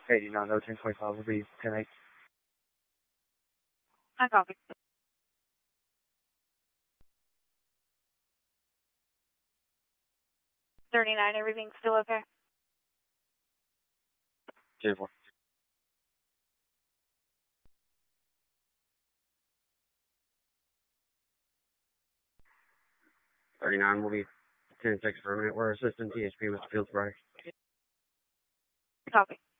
89, no 1025 will be 10-8. I copy. 39, everything's still okay? 10-4. 39 will be 10-6 for a minute. We're assisting THP with the field spray. Copy.